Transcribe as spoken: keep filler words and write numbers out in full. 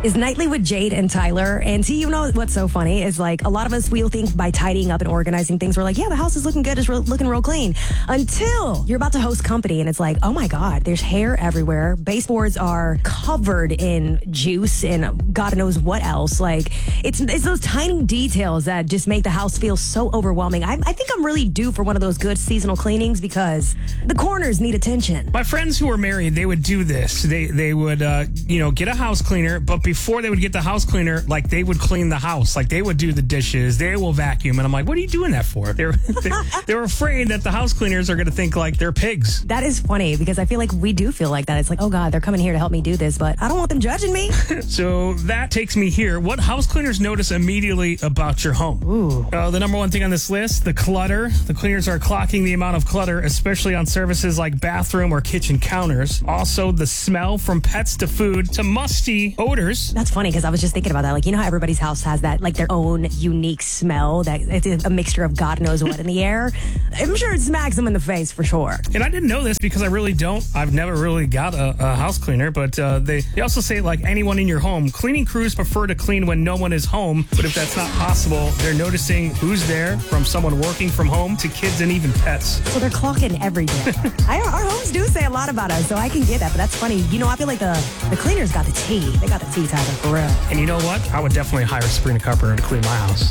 is Nightly with Jade and Tyler. And see, you know what's so funny is like a lot of us, we'll think by tidying up and organizing things, we're like, yeah, the house is looking good. It's re- looking real clean. Until you're about to host company and it's like, oh my God, there's hair everywhere. Baseboards are covered in juice and God knows what else. Like it's, it's those tiny details that just make the house feel so overwhelming. I, I think I'm really due for one of those good seasonal cleanings because the corners need attention. My friends who were married, they would do this. They, they would, uh, you know, get a house cleaner, but before they would get the house cleaner, like they would clean the house. Like they would do the dishes. They will vacuum. And I'm like, what are you doing that for? They were, they, they were afraid that the house cleaners are going to think like they're pigs. That is funny because I feel like we do feel like that. It's like, oh God, they're coming here to help me do this, but I don't want them judging me. So that takes me here. What house cleaners notice immediately about your home? Ooh. Uh, the number one thing on this list, the clutter. The cleaners are clocking the amount of clutter, especially on surfaces like bathroom or kitchen counters. Also, the smell from pets to food to musty odors. That's funny because I was just thinking about that. Like, you know how everybody's house has that, like their own unique smell that it's a mixture of God knows what in the air? I'm sure it smacks them in the face for sure. And I didn't know this because I really don't. I've never really got a, a house cleaner, but uh, they, they also say like anyone in your home, cleaning crews prefer to clean when no one is home. But if that's not possible, they're noticing who's there, from someone working from home to kids and even pets. So they're clocking every day. I, our homes do say a lot about us, so I can get that. But that's funny. You know, I feel like the, the cleaners got the tea. They got the tea, Tyler, for real. And you know what? I would definitely hire Sabrina Carpenter to clean my house.